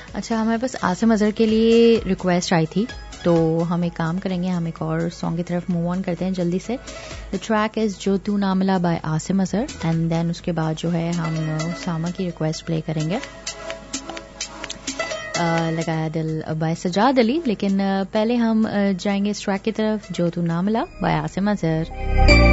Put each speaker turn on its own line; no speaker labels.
अच्छा, हमारे पास आसिम अजहर के लिए रिक्वेस्ट आई थी, तो हम एक काम करेंगे, हम एक और सॉन्ग की तरफ मूव ऑन करते हैं जल्दी से. द ट्रैक इज जो तू ना मिला bye Asim Azhar, and then उसके बाद जो है हम उसामा की रिक्वेस्ट प्ले करेंगे, लगाया दिल बाय सजाद अली. लेकिन पहले हम जाएंगे इस ट्रैक की तरफ, जो तू ना मिला बाय आसिम अजहर.